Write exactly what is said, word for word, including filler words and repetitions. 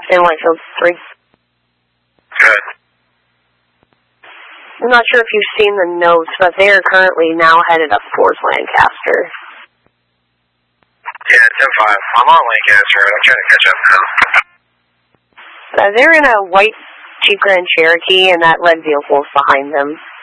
in Whitefield three. Good. I'm not sure if you've seen the notes, but they are currently now headed up towards Lancaster. Yeah, ten five. I'm on Lancaster. I'm trying to catch up now. Uh, they're in a white Jeep Grand Cherokee, and that red vehicle is behind them.